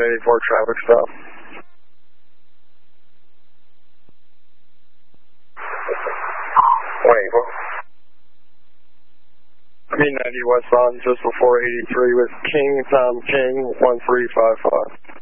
184 traffic stop. 184. B90 westbound just before 83 with King, Tom King, 1355.